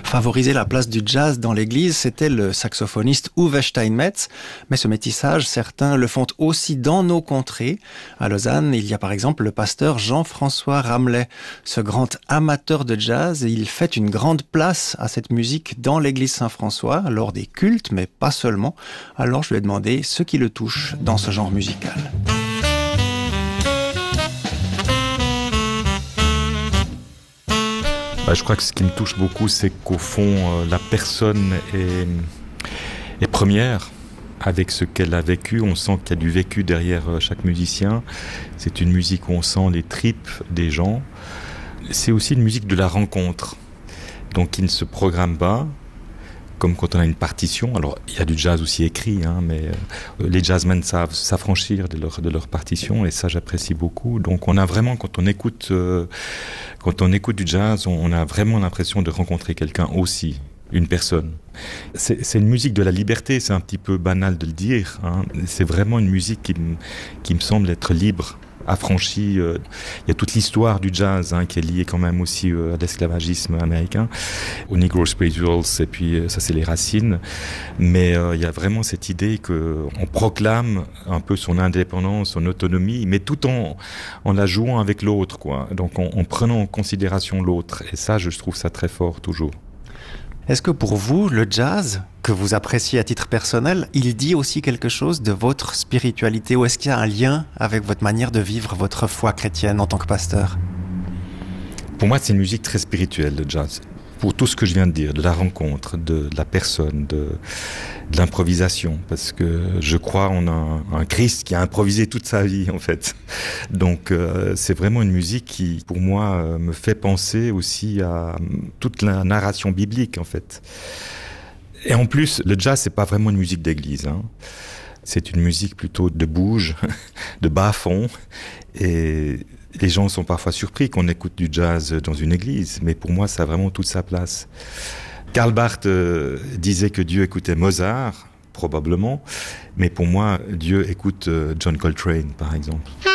favoriser la place du jazz dans l'église, c'était le saxophoniste Uwe Steinmetz. Mais ce métissage, certains le font aussi dans nos contrées. À Lausanne, il y a par exemple le pasteur Jean-François Ramelet. Ce grand amateur de jazz, il fait une grande place à cette musique dans l'église Saint-François, lors des cultes, mais pas seulement. Alors je lui ai demandé ce qui le touche dans ce genre musical. Je crois que ce qui me touche beaucoup, c'est qu'au fond, la personne est première avec ce qu'elle a vécu. On sent qu'il y a du vécu derrière chaque musicien. C'est une musique où on sent les tripes des gens. C'est aussi une musique de la rencontre, donc qui ne se programme pas, comme quand on a une partition. Alors, il y a du jazz aussi écrit, mais les jazzmen savent s'affranchir de leur partition, et ça, j'apprécie beaucoup. Donc, on a vraiment, quand on écoute du jazz, on a vraiment l'impression de rencontrer quelqu'un aussi, une personne. C'est une musique de la liberté, c'est un petit peu banal de le dire. C'est vraiment une musique qui me semble être libre, affranchie. Il y a toute l'histoire du jazz qui est liée quand même aussi à l'esclavagisme américain, aux Negro Spirituals, et puis ça c'est les racines. Mais il y a vraiment cette idée qu'on proclame un peu son indépendance, son autonomie, mais tout en la jouant avec l'autre, quoi. Donc en prenant en considération l'autre. Et ça, je trouve ça très fort toujours. Est-ce que pour vous, le jazz, que vous appréciez à titre personnel, il dit aussi quelque chose de votre spiritualité, ou est-ce qu'il y a un lien avec votre manière de vivre votre foi chrétienne en tant que pasteur ? Pour moi, c'est une musique très spirituelle, le jazz. Pour tout ce que je viens de dire, de la rencontre, de la personne, de l'improvisation. Parce que je crois en un Christ qui a improvisé toute sa vie, en fait. Donc, c'est vraiment une musique qui, pour moi, me fait penser aussi à toute la narration biblique, en fait. Et en plus, le jazz, c'est pas vraiment une musique d'église. C'est une musique plutôt de bouge, de bas-fond. Et les gens sont parfois surpris qu'on écoute du jazz dans une église, mais pour moi, ça a vraiment toute sa place. Karl Barth disait que Dieu écoutait Mozart, probablement, mais pour moi, Dieu écoute John Coltrane, par exemple.